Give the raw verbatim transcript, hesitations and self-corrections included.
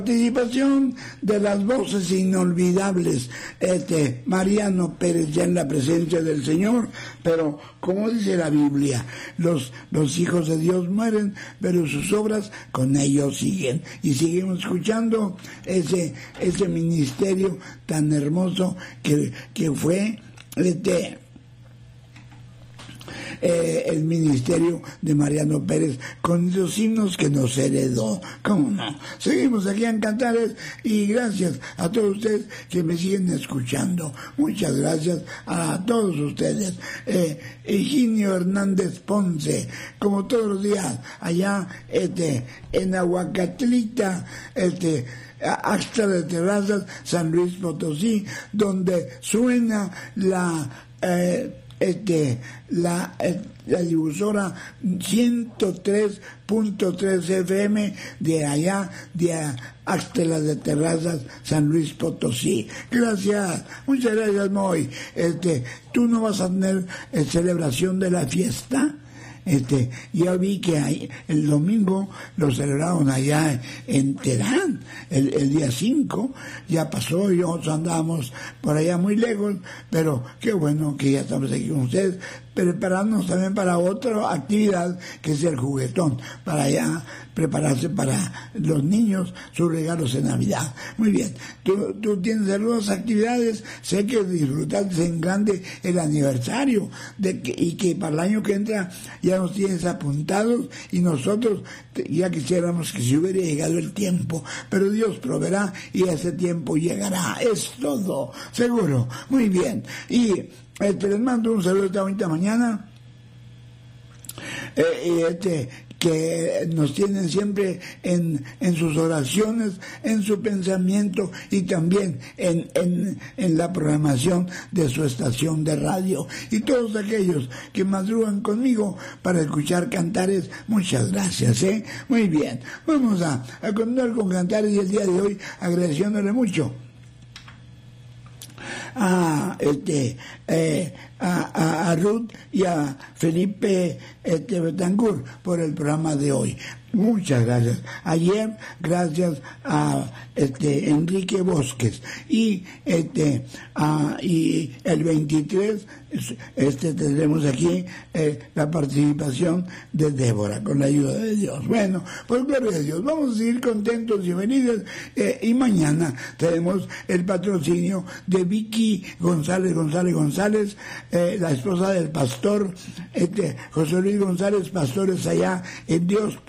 Participación de las voces inolvidables, este Mariano Pérez ya en la presencia del Señor, pero como dice la Biblia, los, los hijos de Dios mueren, pero sus obras con ellos siguen, y seguimos escuchando ese, ese ministerio tan hermoso que, que fue este Eh, el ministerio de Mariano Pérez con esos himnos que nos heredó. ¿Cómo no? Seguimos aquí en Cantares y gracias a todos ustedes que me siguen escuchando. Muchas gracias a todos ustedes. Eh, Higinio Hernández Ponce, como todos los días, allá este, en Aguacatlita, este Axtla de Terrazas, San Luis Potosí, donde suena la eh, este la, la difusora ciento tres punto tres F M de allá de Axtla de Terrazas, San Luis Potosí. Gracias, muchas gracias, Moy. Este, ¿tú no vas a tener eh, celebración de la fiesta? Este, ya vi que hay, el domingo lo celebraron allá en Terán, el, el día cinco, ya pasó y nosotros andábamos por allá muy lejos, pero qué bueno que ya estamos aquí con ustedes, prepararnos también para otra actividad que es el juguetón, para allá prepararse para los niños sus regalos de Navidad. Muy bien, tú, tú tienes algunas actividades, sé que disfrutaste en grande el aniversario de que, y que para el año que entra ya nos tienes apuntados y nosotros ya quisiéramos que se hubiera llegado el tiempo, pero Dios proveerá y ese tiempo llegará, es todo, seguro. Muy bien, y este, les mando un saludo esta bonita mañana, eh, y este que nos tienen siempre en, en sus oraciones, en su pensamiento y también en, en, en la programación de su estación de radio. Y todos aquellos que madrugan conmigo para escuchar Cantares, muchas gracias, ¿eh? Muy bien, vamos a, a continuar con Cantares y el día de hoy agradeciéndole mucho a este eh, a, a, a Ruth y a Felipe este, Betancourt por el programa de hoy. Muchas gracias. Ayer, gracias a este Enrique Bosques. Y este a, y el veintitrés este tendremos aquí eh, la participación de Débora, con la ayuda de Dios. Bueno, por gloria de Dios, vamos a seguir contentos y felices. Eh, y mañana tenemos el patrocinio de Vicky González, González, González, eh, la esposa del pastor este José Luis González, pastores allá en Dios